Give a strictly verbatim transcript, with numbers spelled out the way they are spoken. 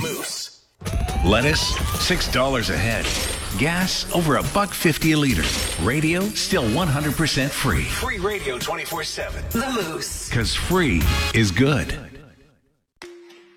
Moose. Lettuce, six dollars a head. Gas, over a buck fifty a liter. Radio, still one hundred percent free. Free radio twenty-four seven. The Moose. Because free is good.